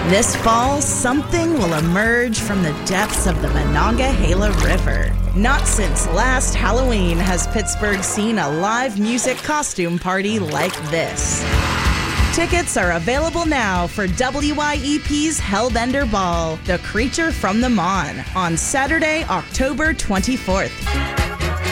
This fall, something will emerge from the depths of the Monongahela River. Not since last Halloween has Pittsburgh seen a live music costume party like this. Tickets are available now for WYEP's Hellbender Ball, The Creature from the Mon, on Saturday, October 24th.